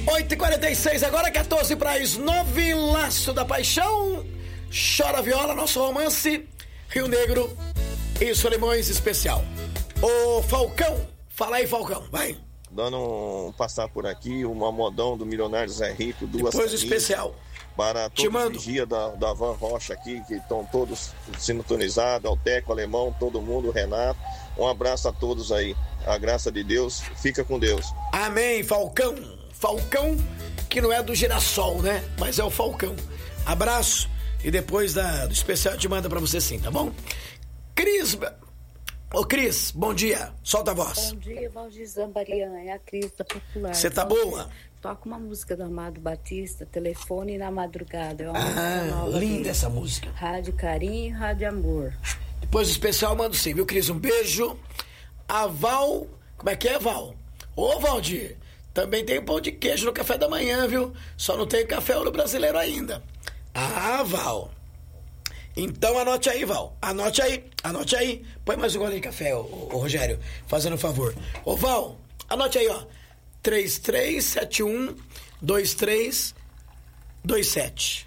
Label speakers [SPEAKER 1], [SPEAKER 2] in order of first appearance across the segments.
[SPEAKER 1] 8h46, agora 14 para as 9, Laço da Paixão, Chora Viola, nosso romance, Rio Negro e Solimões especial. Ô Falcão, fala aí, Falcão, vai.
[SPEAKER 2] Dando um passar por aqui, uma modão do Milionário Zé Rico, duas
[SPEAKER 1] depois do especial.
[SPEAKER 2] Para todo o dia da Van Rocha aqui, que estão todos sintonizados, Alteco, Alemão, todo mundo, Renato. Um abraço a todos aí. A graça de Deus, fica com Deus.
[SPEAKER 1] Amém, Falcão. Falcão, que não é do Girassol, né? Mas é o Falcão. Abraço e depois do especial te manda pra você sim, tá bom? Cris, ô Cris, bom dia. Solta a voz.
[SPEAKER 3] Bom dia, Valdir Zambarian, é a Cris da Popular.
[SPEAKER 1] Você tá boa?
[SPEAKER 3] Toca uma música do Amado Batista, Telefone na Madrugada. É uma
[SPEAKER 1] música nova linda essa música.
[SPEAKER 3] Rádio Carinho, Rádio Amor.
[SPEAKER 1] Depois do especial mando sim, viu, Cris? Um beijo. A Val, como é que é, Val? Ô, Valdir, também tem pão de queijo no café da manhã, viu? Só não tem café ouro brasileiro ainda. Ah, Val. Então anote aí, Val. Anote aí. Põe mais um gole de café, ô Rogério, fazendo um favor. Ô, Val, anote aí, ó. 3371-2327.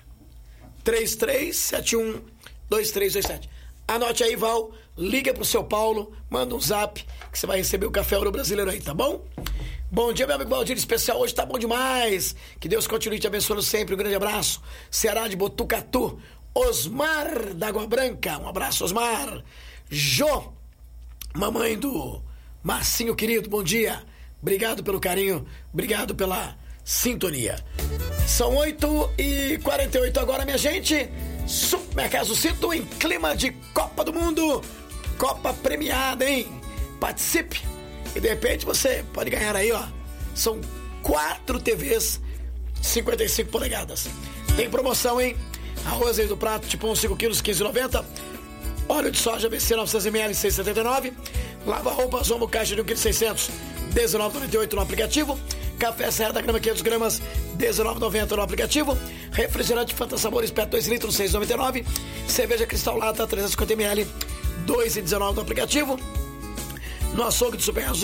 [SPEAKER 1] 3371-2327. Anote aí, Val. Liga pro seu Paulo, manda um zap que você vai receber o café ouro brasileiro aí, tá bom? Bom dia, meu amigo Valdir, especial hoje tá bom demais. Que Deus continue te abençoando sempre. Um grande abraço. Ceará de Botucatu. Osmar da Água Branca. Um abraço, Osmar. Jô, mamãe do Marcinho querido, bom dia. Obrigado pelo carinho, obrigado pela sintonia. São 8h48 agora, minha gente. Supermercado Cito em clima de Copa do Mundo. Copa premiada, hein? Participe e de repente você pode ganhar aí, ó. São 4 TVs 55 polegadas. Tem promoção, hein? Arroz aí do prato, tipo 5 quilos, 15,90. Óleo de soja BC 900ml, 6,79. Lava roupas Omo caixa de 1,6 kg, 19,98 no aplicativo. Café Serra da Grama 500 gramas, 19,90 no aplicativo. Refrigerante Fanta Sabores PET 2 litros, 6,99. Cerveja Cristal Lata 350ml, 2,19 no aplicativo. No açougue do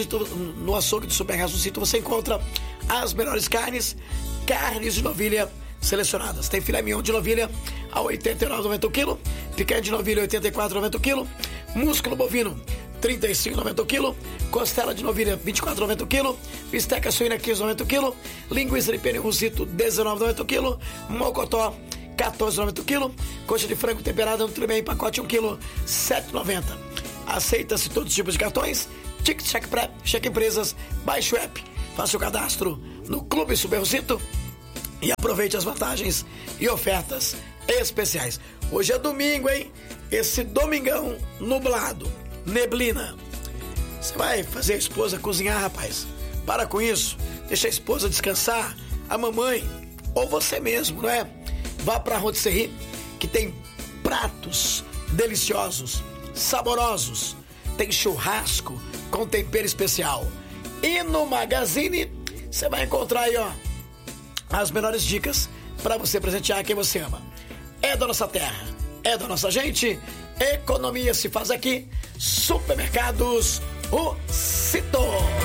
[SPEAKER 1] Super Razuzito você encontra as melhores carnes de novilha selecionadas. Tem filé mignon de novilha a 89,90 o quilo, picanha de novilha 84,90 o quilo, músculo bovino 35,90 o quilo, costela de novilha 24,90 o quilo, bisteca suína 15,90 o quilo, linguiça de pernil rosito 19,90 o quilo, mocotó 14,90 o quilo, coxa de frango temperada no tremê em pacote 1 quilo, 7,90. Aceita-se todos os tipos de cartões, Ticket, Cheque Pré, Cheque Empresas, baixe o app, faça o cadastro no Clube Super Rosito e aproveite as vantagens e ofertas especiais. Hoje é domingo, hein? Esse domingão nublado, neblina. Você vai fazer a esposa cozinhar, rapaz? Para com isso, deixa a esposa descansar, a mamãe, ou você mesmo, não é? Vá pra Rotisserie, que tem pratos deliciosos, saborosos, tem churrasco com tempero especial. E no Magazine, você vai encontrar aí, ó, as melhores dicas para você presentear quem você ama. É da nossa terra, é da nossa gente, economia se faz aqui. Supermercados O Cito.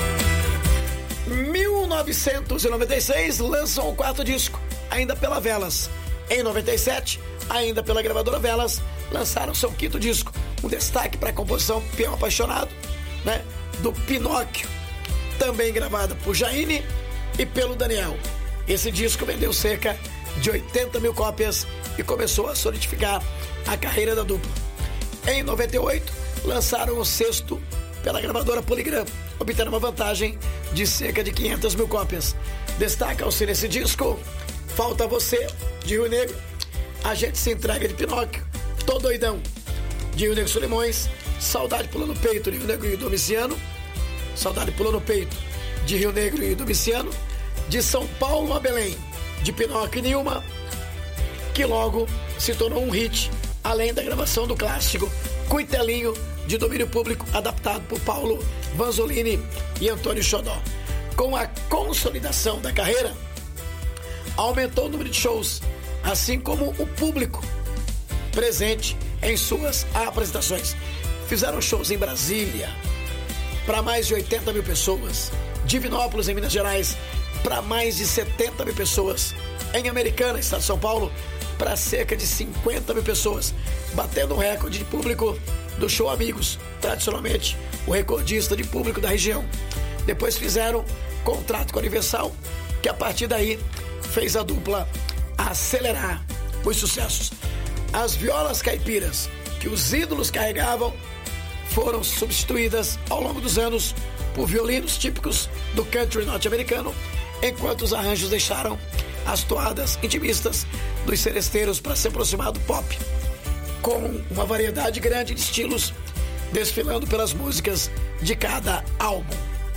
[SPEAKER 1] 1996 lançam o 4º disco, ainda pela Velas. Em 97, ainda pela gravadora Velas, lançaram seu 5º disco. Um destaque para a composição Peão Apaixonado, né, do Pinóquio, também gravada por Jaine e pelo Daniel. Esse disco vendeu cerca de 80 mil cópias e começou a solidificar a carreira da dupla. Em 98, lançaram o 6º pela gravadora Polygram, obtendo uma vantagem de cerca de 500 mil cópias. Destaca-se nesse disco Falta Você, de Rio Negro, A Gente Se Entrega, de Pinóquio, Tô Doidão, de Rio Negro Solimões, Saudade Pulando no Peito, de Rio Negro e Domiciano, Saudade Pulando no Peito, de Rio Negro e Domiciano, de São Paulo a Belém, de Pinóquio e Nilma, que logo se tornou um hit, além da gravação do clássico Cuitelinho, de domínio público, adaptado por Paulo Vanzolini e Antônio Xodó. Com a consolidação da carreira, aumentou o número de shows, assim como o público presente em suas apresentações. Fizeram shows em Brasília para mais de 80 mil pessoas, Divinópolis, em Minas Gerais, para mais de 70 mil pessoas. Em Americana, estado de São Paulo, para cerca de 50 mil pessoas, batendo o recorde de público do show Amigos, tradicionalmente o recordista de público da região. Depois fizeram contrato com a Universal, que a partir daí fez a dupla acelerar os sucessos. As violas caipiras que os ídolos carregavam foram substituídas ao longo dos anos por violinos típicos do country norte-americano, enquanto os arranjos deixaram as toadas intimistas dos seresteiros para se aproximar do pop, com uma variedade grande de estilos desfilando pelas músicas de cada álbum.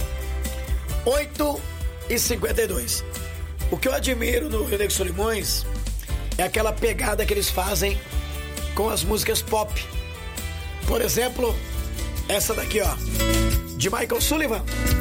[SPEAKER 1] 8h52. O que eu admiro no Rio Negro Solimões é aquela pegada que eles fazem com as músicas pop. Por exemplo, essa daqui, ó, de Michael Sullivan.